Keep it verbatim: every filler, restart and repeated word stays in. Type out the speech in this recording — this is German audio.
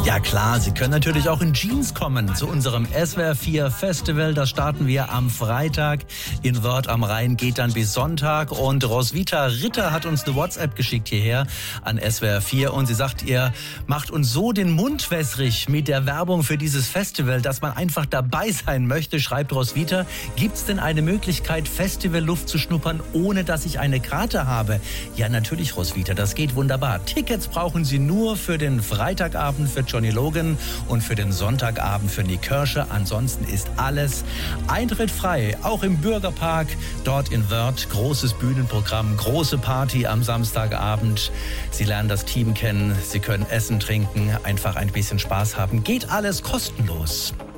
Ja klar, Sie können natürlich auch in Jeans kommen zu unserem S W R vier Festival. Das starten wir am Freitag in Wörth am Rhein, geht dann bis Sonntag. Und Roswitha Ritter hat uns eine WhatsApp geschickt hierher an S W R vier und sie sagt, ihr macht uns so den Mund wässrig mit der Werbung für dieses Festival, dass man einfach dabei sein möchte, schreibt Roswitha. Gibt's denn eine Möglichkeit, Festivalluft zu schnuppern, ohne dass ich eine Karte habe? Ja, natürlich, Roswitha, das geht wunderbar. Tickets brauchen Sie nur für den Freitagabend für Johnny Logan und für den Sonntagabend für Nick Kirsche. Ansonsten ist alles Eintritt frei, auch im Bürgerpark, dort in Wörth. Großes Bühnenprogramm, große Party am Samstagabend. Sie lernen das Team kennen, Sie können essen, trinken, einfach ein bisschen Spaß haben. Geht alles kostenlos.